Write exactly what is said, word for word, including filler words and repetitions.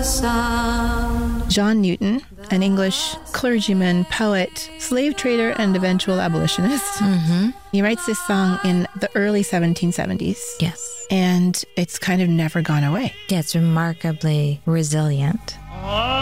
John Newton, an English clergyman, poet, slave trader, and eventual abolitionist. Mm-hmm. He writes this song in the early seventeen seventies. Yes. And it's kind of never gone away. Yeah, it's remarkably resilient.